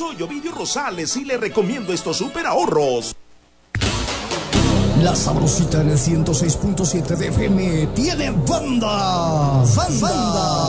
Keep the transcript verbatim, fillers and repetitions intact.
Soy Ovidio Rosales y le recomiendo estos super ahorros. La Sabrosita en el ciento seis punto siete de F M tiene banda. Banda. Banda.